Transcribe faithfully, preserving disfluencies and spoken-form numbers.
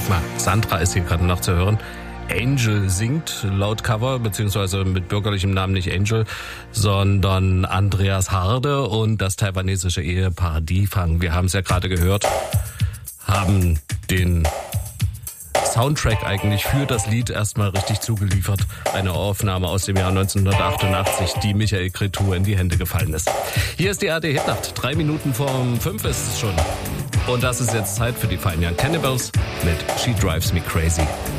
mal, Sandra ist hier gerade noch zu hören. Angel singt laut Cover, beziehungsweise mit bürgerlichem Namen nicht Angel, sondern Andreas Harde und das taiwanesische Ehepaar Difang. Wir haben es ja gerade gehört, haben den Soundtrack eigentlich für das Lied erstmal richtig zugeliefert. Eine Aufnahme aus dem Jahr neunzehnhundertachtundachtzig, die Michael Cretu in die Hände gefallen ist. Hier ist die A R D Hitnacht. Drei Minuten vor fünf ist es schon. Und das ist jetzt Zeit für die Fine Young Cannibals mit She Drives Me Crazy.